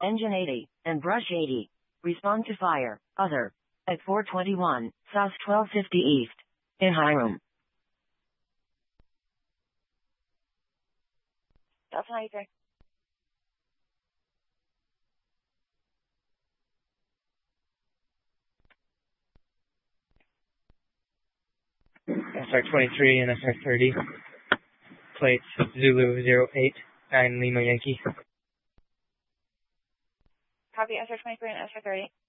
Engine 80, and Brush 80. Respond to fire. Other. At 421, South 1250 East. In Hiram. Delta 93. SR-23 and SR-30. Plates Zulu 089 Lima Yankee. Copy SR-23 and SR-30.